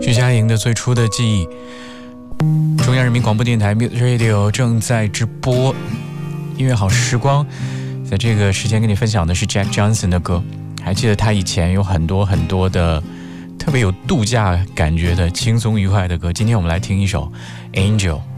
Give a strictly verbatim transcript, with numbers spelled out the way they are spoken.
徐佳莹的最初的记忆。中央人民广播电台 Mute Radio 正在直播音乐好时光，在这个时间跟你分享的是 Jack Johnson 的歌。还记得他以前有很多很多的特别有度假感觉的轻松愉快的歌，今天我们来听一首 Angel。